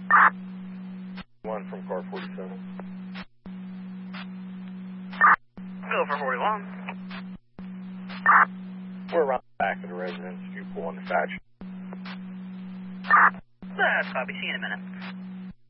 One from car 47. Go for 41. We're around the back of the residence. You pull on the fetch. That's copy. See you in a minute.